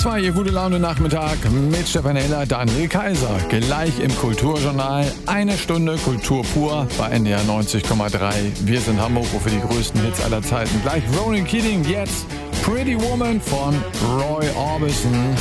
Das war Ihr gute Laune Nachmittag mit Stefan Heller, Daniel Kaiser. Gleich im Kulturjournal. Eine Stunde Kultur pur bei NDR 90,3. Wir sind Hamburg für die größten Hits aller Zeiten. Gleich Ronan Keating, jetzt Pretty Woman von Roy Orbison.